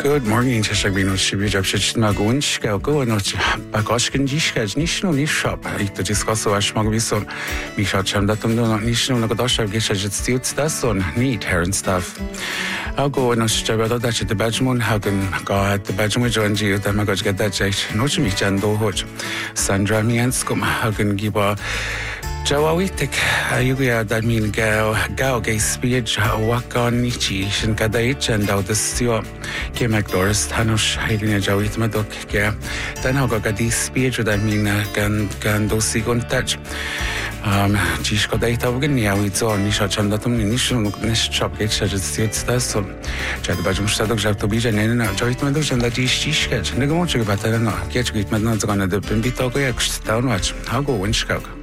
Good morning, Cheshire Bino Shibij of Shitmagunch, go no Bagoskin Dishkaj, Nishno Nishop, to discuss our Schmogvison, Misha Chamdatum, Nishno Nagodosha, Gishaj, Stutes, Dasson, neat hair and stuff. I'll go no Shabbat that the Badgemon, how can go at the Badgemon join you, the Magoj get that Jake, no Chimichando Hodge, Sandra Mianskum, how can give a Jawawitik, Ayuga that mean Gao gay speech, Wakan Nichi, and Kadaich, and out the Stio, Kimak Doris, Hanush, hiding a Jawit Madok, then I'll go get this speech, that mean can do Sigon touch. Chishko data Genia, we saw Nisha Chandatum, Nish Shop Gate, such as States, so Chadbajum Stadok Jactobija, and Joyit Madus, and that is Shishkach, and the Gomochi Batalana, Ketch Gitman, not going to the Pimbito, down watch. I'll go in Chicago.